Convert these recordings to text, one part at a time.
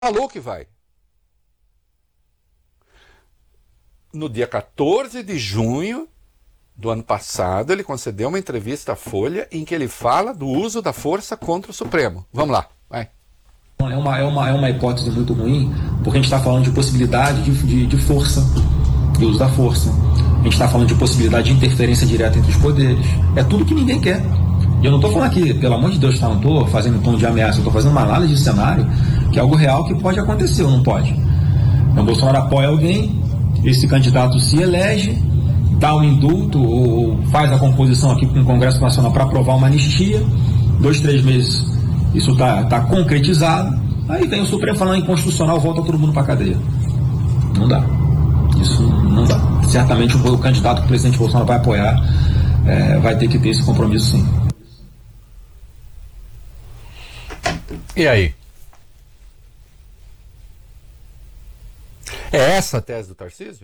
falou que vai. No dia 14 de junho do ano passado, ele concedeu uma entrevista à Folha em que ele fala do uso da força contra o Supremo. Vamos lá, vai. É uma hipótese muito ruim, porque a gente está falando de possibilidade de força, de uso da força. A gente está falando de possibilidade de interferência direta entre os poderes. É tudo que ninguém quer. E eu não estou falando aqui, pelo amor de Deus, não estou fazendo tom de ameaça, eu estou fazendo uma análise de cenário, que é algo real que pode acontecer ou não pode. Então, o Bolsonaro apoia alguém, esse candidato se elege, dá um indulto ou faz a composição aqui com o Congresso Nacional para aprovar uma anistia, 2, 3 meses isso está concretizado, aí vem o Supremo falando inconstitucional, volta todo mundo para a cadeia. Não dá. Isso não dá. Certamente o candidato que o presidente Bolsonaro vai apoiar vai ter que ter esse compromisso, sim. E aí? É essa a tese do Tarcísio?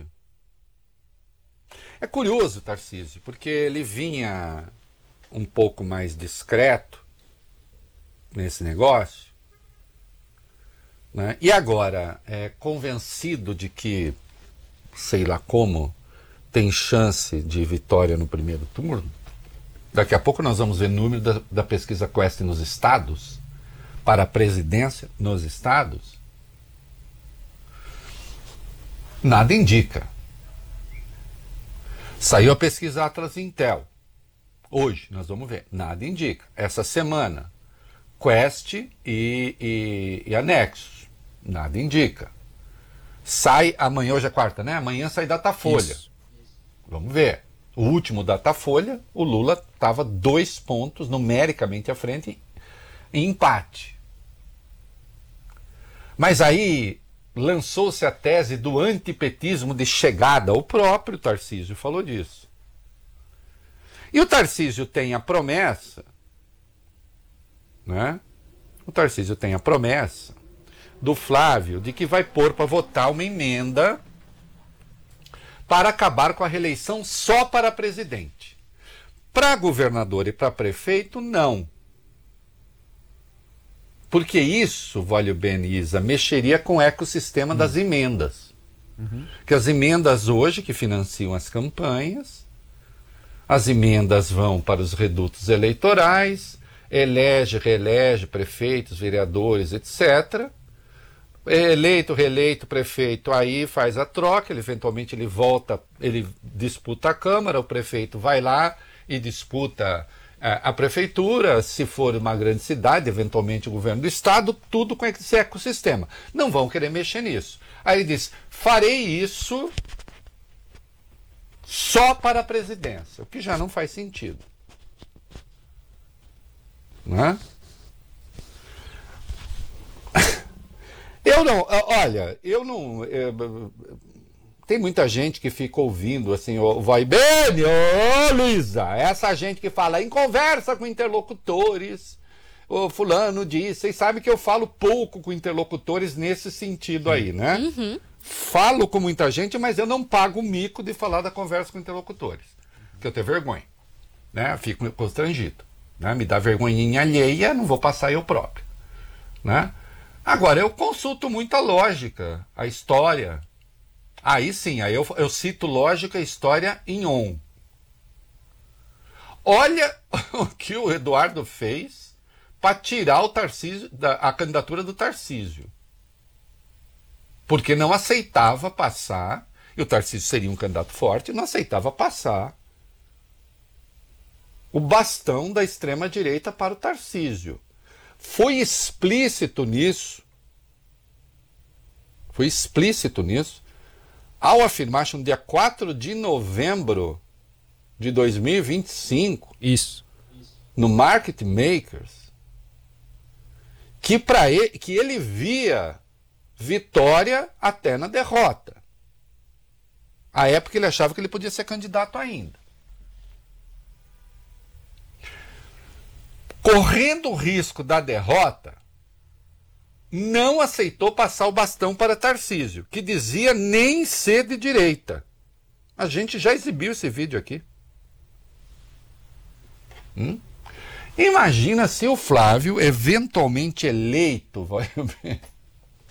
É curioso o Tarcísio, porque ele vinha um pouco mais discreto nesse negócio, né? E agora é convencido de que, sei lá como, tem chance de vitória no primeiro turno. Daqui a pouco nós vamos ver número da pesquisa Quest nos estados, para a presidência nos estados. Nada indica. Saiu a pesquisa Atlas Intel. Hoje, nós vamos ver. Nada indica. Essa semana, Quest e Anexos. Nada indica. Sai amanhã, hoje é quarta, né? Amanhã sai Datafolha. Isso. Vamos ver. O último Datafolha, o Lula estava 2 pontos numericamente à frente em empate. Mas aí lançou-se a tese do antipetismo de chegada. O próprio Tarcísio falou disso. E o Tarcísio tem a promessa, né? O Tarcísio tem a promessa do Flávio de que vai pôr para votar uma emenda para acabar com a reeleição só para presidente. Para governador e para prefeito, não. Porque isso, Vólio Beniza, mexeria com o ecossistema das emendas. Que as emendas hoje que financiam as campanhas, as emendas vão para os redutos eleitorais, elege, reelege prefeitos, vereadores, etc. Eleito, reeleito, prefeito, aí faz a troca, eventualmente ele volta, ele disputa a Câmara, o prefeito vai lá e disputa a prefeitura, se for uma grande cidade, eventualmente o governo do estado, tudo com esse ecossistema. Não vão querer mexer nisso. Aí ele diz, farei isso só para a presidência, o que já não faz sentido. Não é? Tem muita gente que fica ouvindo assim, vai bem, Luísa, essa gente que fala em conversa com interlocutores, o fulano disse, vocês sabem que eu falo pouco com interlocutores nesse sentido aí, né? Uhum. Falo com muita gente, mas eu não pago o mico de falar da conversa com interlocutores, porque eu tenho vergonha, né? Fico constrangido, né? Me dá vergonhinha alheia, não vou passar eu próprio, né? Agora, eu consulto muita lógica, a história. Aí sim, aí eu cito lógica e história em on. Olha o que o Eduardo fez para tirar o Tarcísio, a candidatura do Tarcísio. Porque não aceitava passar, e o Tarcísio seria um candidato forte, não aceitava passar o bastão da extrema-direita para o Tarcísio. Foi explícito nisso, ao afirmar no dia 4 de novembro de 2025, isso, no Market Makers, que ele via vitória até na derrota. À época ele achava que ele podia ser candidato ainda. Correndo o risco da derrota, não aceitou passar o bastão para Tarcísio, que dizia nem ser de direita. A gente já exibiu esse vídeo aqui. Imagina se o Flávio, eventualmente eleito, vai